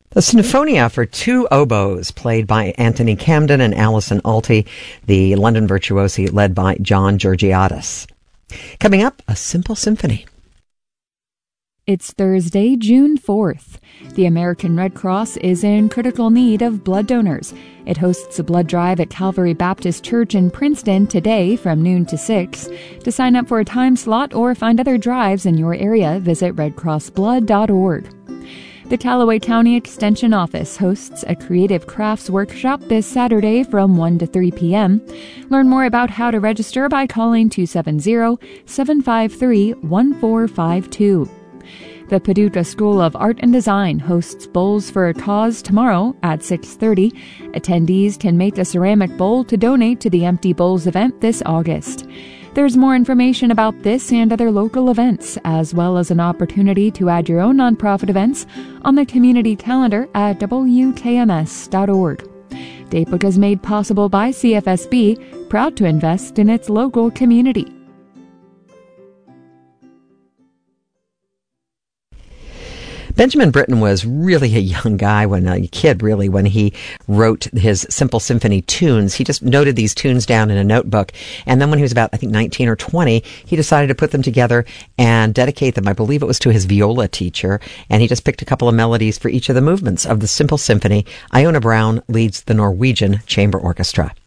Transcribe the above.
The Sinfonia for two oboes, played by Anthony Camden and Alison Alty, the London virtuosi led by John Georgiadis. Coming up, a simple symphony. It's Thursday, June 4th. The American Red Cross is in critical need of blood donors. It hosts a blood drive at Calvary Baptist Church in Princeton today from noon to 6. To sign up for a time slot or find other drives in your area, visit redcrossblood.org. The Callaway County Extension Office hosts a creative crafts workshop this Saturday from 1 to 3 p.m. Learn more about how to register by calling 270-753-1452. The Paducah School of Art and Design hosts Bowls for a Cause tomorrow at 6:30. Attendees can make a ceramic bowl to donate to the Empty Bowls event this August. There's more information about this and other local events, as well as an opportunity to add your own nonprofit events on the community calendar at wkms.org. Datebook is made possible by CFSB, proud to invest in its local community. Benjamin Britten was really a young guy, when he wrote his Simple Symphony tunes. He just noted these tunes down in a notebook. And then when he was about, 19 or 20, he decided to put them together and dedicate them. I believe it was to his viola teacher. And he just picked a couple of melodies for each of the movements of the Simple Symphony. Iona Brown leads the Norwegian Chamber Orchestra.